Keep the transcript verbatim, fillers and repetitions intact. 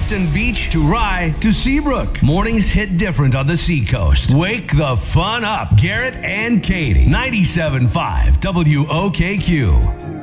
Hampton Beach to Rye to Seabrook. Mornings hit different on the Seacoast. Wake the fun up. Garrett and Katie. ninety-seven point five W O K Q.